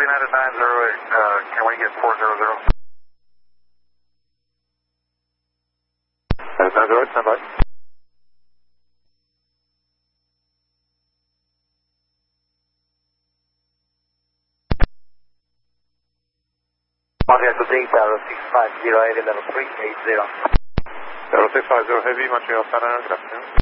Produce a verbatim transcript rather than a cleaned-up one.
United nine zero eight, uh, can we get four zero zero? nine zero eight, stand by. Contact with zero six five zero eight level three eight zero. zero six five zero Heavy, Montreal, Canada, good afternoon.